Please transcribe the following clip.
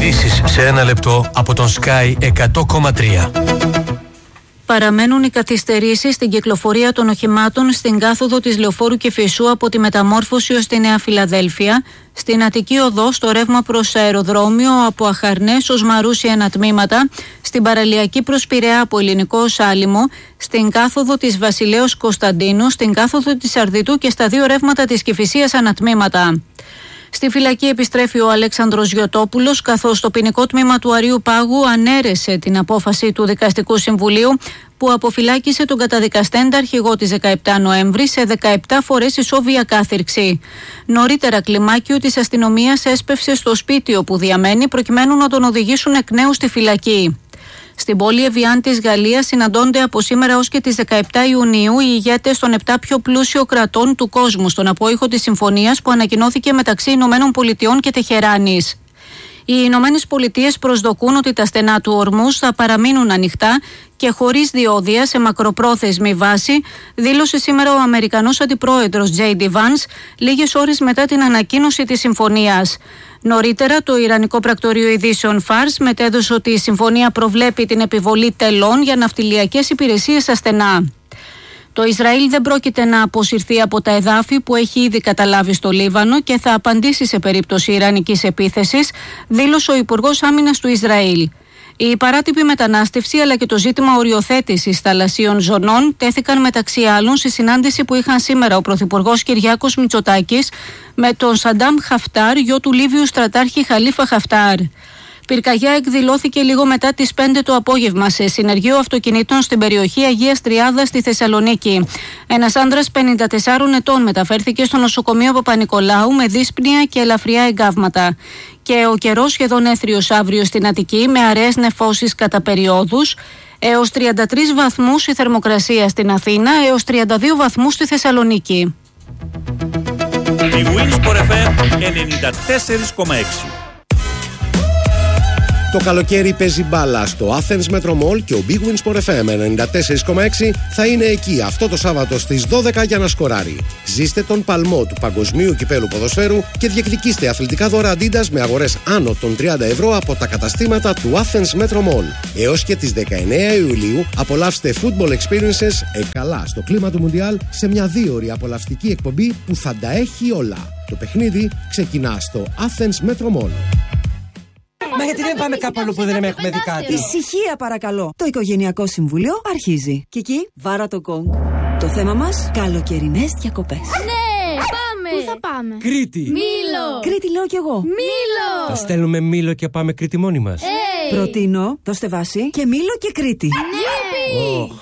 Ειδήσεις σε ένα λεπτό από τον Sky 100,3. Παραμένουν οι καθυστερήσεις στην κυκλοφορία των οχημάτων στην κάθοδο της Λεωφόρου Κηφισού από τη Μεταμόρφωση ως τη Νέα Φιλαδέλφια, στην Αττική Οδό στο ρεύμα προς αεροδρόμιο από Αχαρνές ως Μαρούσια τμήματα, στην παραλιακή προς Πειραιά από Ελληνικό ως Άλυμο, στην κάθοδο της Βασιλέως Κωνσταντίνου, στην κάθοδο της Αρδιτού και στα δύο ρεύματα της Κηφισίας ανατμήματα. Στη φυλακή επιστρέφει ο Αλέξανδρος Γιωτόπουλος, καθώς το ποινικό τμήμα του Αρείου Πάγου ανέρεσε την απόφαση του Δικαστικού Συμβουλίου που αποφυλάκησε τον καταδικαστέντα αρχηγό της 17 Νοέμβρη σε 17 φορές ισόβια κάθυρξη. Νωρίτερα, κλιμάκιο της αστυνομίας έσπευσε στο σπίτι όπου διαμένει προκειμένου να τον οδηγήσουν εκ νέου στη φυλακή. Στην πόλη Εβιάν της Γαλλίας συναντώνται από σήμερα ως και τις 17 Ιουνίου οι ηγέτες των 7 πιο πλούσιων κρατών του κόσμου στον απόϊχο της συμφωνίας που ανακοινώθηκε μεταξύ Ηνωμένων Πολιτειών και Τεχεράνης. Οι Ηνωμένες Πολιτείες προσδοκούν ότι τα στενά του Ορμούζ θα παραμείνουν ανοιχτά και χωρίς διόδια σε μακροπρόθεσμη βάση, δήλωσε σήμερα ο Αμερικανός Αντιπρόεδρος J.D. Vance λίγες ώρες μετά την ανακοίνωση της συμφωνίας. Νωρίτερα, το Ιρανικό Πρακτορείο Ειδήσεων Φάρς μετέδωσε ότι η συμφωνία προβλέπει την επιβολή τελών για ναυτιλιακές υπηρεσίες στα στενά. Το Ισραήλ δεν πρόκειται να αποσυρθεί από τα εδάφη που έχει ήδη καταλάβει στο Λίβανο και θα απαντήσει σε περίπτωση ιρανικής επίθεσης, δήλωσε ο Υπουργός Άμυνας του Ισραήλ. Η παράτυπη μετανάστευση αλλά και το ζήτημα οριοθέτησης θαλασσίων ζωνών τέθηκαν μεταξύ άλλων στη συνάντηση που είχαν σήμερα ο Πρωθυπουργός Κυριάκος Μητσοτάκης με τον Σαντάμ Χαφτάρ, γιο του Λίβιου στρατάρχη Χαλίφα Χαφτάρ. Πυρκαγιά εκδηλώθηκε λίγο μετά τις 5 το απόγευμα σε συνεργείο αυτοκινήτων στην περιοχή Αγίας Τριάδας στη Θεσσαλονίκη. Ένας άνδρας 54 ετών μεταφέρθηκε στο νοσοκομείο Παπα-Νικολάου με δύσπνοια και ελαφριά εγκάβματα. Και ο καιρός σχεδόν έθριος αύριο στην Αττική με αραιές νεφώσεις κατά περιόδους. Έως 33 βαθμούς η θερμοκρασία στην Αθήνα, έως 32 βαθμούς στη Θεσσαλονίκη. Η Winsport FM 94,6. Το καλοκαίρι παίζει μπάλα στο Athens Metro Mall και ο Big Win Sport FM 94,6 θα είναι εκεί αυτό το Σάββατο στις 12 για να σκοράρει. Ζήστε τον παλμό του Παγκοσμίου Κυπέλου Ποδοσφαίρου και διεκδικήστε αθλητικά δώρα Adidas με αγορές άνω των 30 ευρώ από τα καταστήματα του Athens Metro Mall. Έως και τις 19 Ιουλίου απολαύστε football experiences καλά στο κλίμα του Μουντιάλ σε μια 2ωρη απολαυστική εκπομπή που θα τα έχει όλα. Το παιχνίδι ξεκινά στο Athens Metro Mall. Μα γιατί δεν πάμε κάπου αλλού που δεν έχουμε δει κάτι? Ησυχία παρακαλώ. Το Οικογενειακό Συμβούλιο αρχίζει. Κική, βάρα το κόγκ. Το θέμα μας, καλοκαιρινές διακοπές. Ναι, πάμε. Πού θα πάμε? Κρήτη. Μήλο. Κρήτη λέω κι εγώ. Μήλο. Θα στέλνουμε Μήλο και πάμε Κρήτη μόνοι μας. Προτείνω το Στεβάσι και Μήλο και Κρήτη. Ναι.